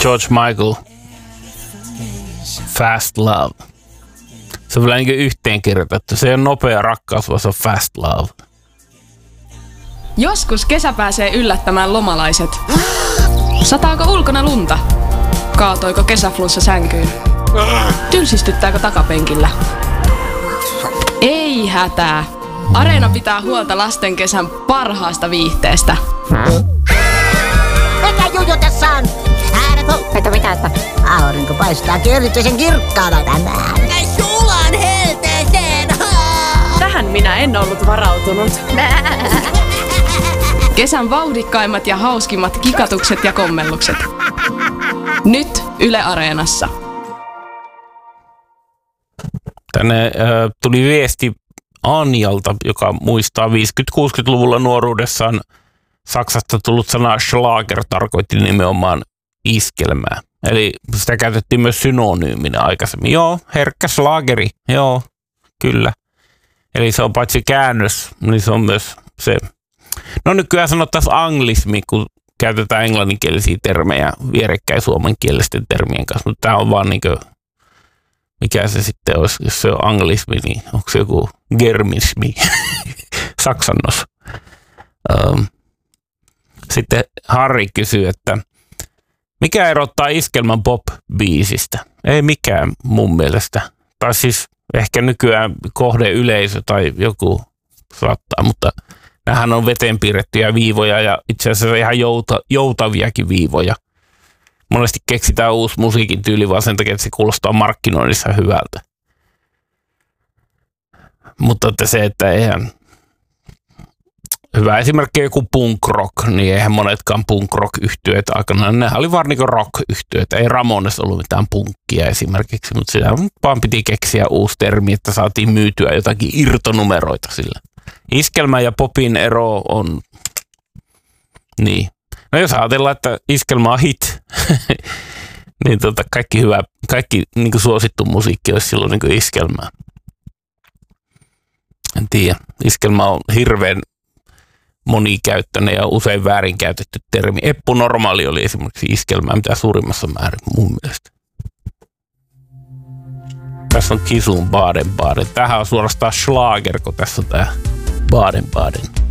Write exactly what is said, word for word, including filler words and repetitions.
George Michael, Fast Love. Se on vielä niin yhteenkirjoitettu. Se ei ole nopea rakkaus, vaan se on Fast Love. Joskus kesä pääsee yllättämään lomalaiset. Sataako ulkona lunta? Kaatoiko kesäflunssa sänkyyn? Tylsistyttääkö takapenkillä? Ei hätää. Areena pitää huolta lasten kesän parhaasta viihteestä. Mikä juju tässä on? Että mitä, että aurinko paistaa erityisen kirkkaana tänään. Sulan helteeseen! Tähän minä en ollut varautunut. Kesän vauhdikkaimmat ja hauskimmat kikatukset ja kommellukset. Nyt Yle Areenassa. Tänne äh, tuli viesti Anjalta, joka muistaa viisikymmentä-kuusikymmentäluvulla nuoruudessaan Saksasta tullut sana Schlager tarkoitti nimenomaan iskelmää. Eli sitä käytettiin myös synonyyminä aikaisemmin. Joo, herkkä schlageri. Joo, kyllä. Eli se on paitsi käännös, niin se on myös se. No nykyään sanottaisiin anglismi, kun käytetään englanninkielisiä termejä vierekkäin suomenkielisten termien kanssa. Mutta tämä on vaan niin kuin, mikä se sitten olisi, jos se on anglismi, niin onko se joku germismi, saksannos. Um, sitten Harri kysyy, että mikä erottaa iskelmän pop-biisistä? Ei mikään mun mielestä. Tai siis ehkä nykyään kohdeyleisö tai joku saattaa, mutta nämähän on veteen piirrettyjä viivoja ja itse asiassa ihan jouta, joutaviakin viivoja. Monesti keksitään uusi musiikin tyyli vaan sen takia, että se kuulostaa markkinoinnissa hyvältä. Mutta että se, että eihän hyvä esimerkki joku punk rock, niin eihän monetkaan punk rock -yhtyeet aikanaan. Nehän oli vaan niinku rock-yhtyeitä. Ei Ramones ollut mitään punkkia esimerkiksi, mutta sitä vaan piti keksiä uusi termi, että saatiin myytyä jotakin irtonumeroita sillä. Iskelmä ja popin ero on, niin. No jos ajatellaan, että iskelmä on hit, niin tota kaikki hyvä, kaikki niinku suosittu musiikki olisi silloin niinku iskelmää. En tiedä. Iskelmä on hirveän monikäyttöinen ja usein väärinkäytetty termi. Eppu normaali oli esimerkiksi iskelmää, mitä suurimmassa määrin mun mielestä. Tässä on Kisun Baden-Baden. Tämähän on suorastaan schlager, kun tässä on tää Baden-Baden.